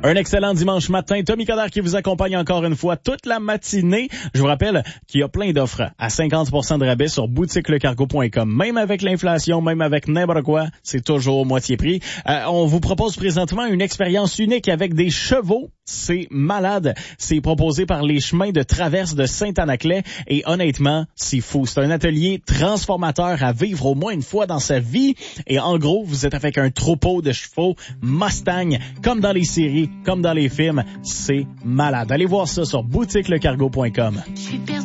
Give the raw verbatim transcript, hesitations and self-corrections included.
Un excellent dimanche matin. Tommy Coderre qui vous accompagne encore une fois toute la matinée. Je vous rappelle qu'il y a plein d'offres à cinquante pour cent de rabais sur boutique le cargo point com. Même avec l'inflation, même avec n'importe quoi, c'est toujours moitié prix. Euh, on vous propose présentement une expérience unique avec des chevaux. C'est malade. C'est proposé par les chemins de traverse de Saint-Anaclet. Et honnêtement, c'est fou. C'est un atelier transformateur à vivre au moins une fois dans sa vie. Et en gros, vous êtes avec un troupeau de chevaux Mustang, comme dans les séries, comme dans les films. C'est malade. Allez voir ça sur boutique le cargo point com.